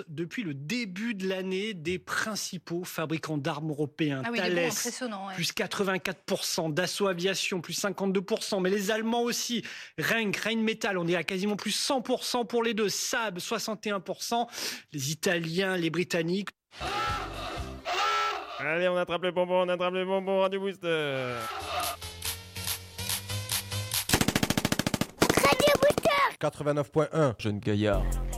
Depuis le début de l'année, des principaux fabricants d'armes européens, Ah oui, Thales, des bons impressionnants, ouais. plus 84%, Dassault Aviation, plus 52%, mais les Allemands aussi, Rheinmetall, on est à quasiment plus 100% pour les deux, Saab, 61%, les Italiens, les Britanniques. Allez, on attrape le bonbon, Radio Booster. Radio Booster 89.1, Jeune Gaillard.